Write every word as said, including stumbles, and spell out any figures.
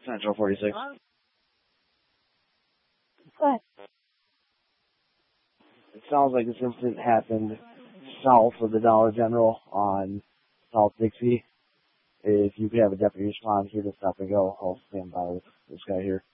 Central forty-six. Go ahead. It sounds like this incident happened south of the Dollar General on South Dixie. If you could have a deputy respond here to stop and go, I'll stand by with this guy here.